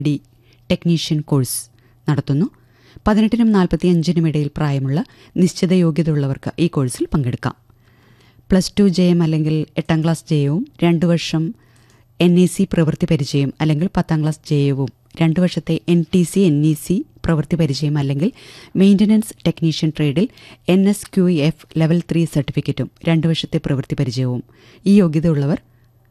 D technician course നടത്തുന്നു. 18-നും 45-നും ഇടയിൽ പ്രായമുള്ള നിശ്ചിത യോഗ്യതയുള്ളവർക്ക് ഈ കോഴ്സിൽ പങ്കെടുക്കാം. +2 ജയം അല്ലെങ്കിൽ 8ാം ക്ലാസ് ജയവും 2 വർഷം NEC പ്രവൃത്തി പരിചയം അല്ലെങ്കിൽ 10ാം ക്ലാസ് ജയവും 2 വർഷത്തെ NTC NEC പ്രവൃത്തി പരിചയം അല്ലെങ്കിൽ മെയിൻ്റനൻസ് ടെക്നീഷ്യൻ ട്രേഡിൽ NSQF ലെവൽ 3 സർട്ടിഫിക്കറ്റും 2 വർഷത്തെ പ്രവൃത്തി പരിചയവും ഈ യോഗ്യതയുള്ളവർ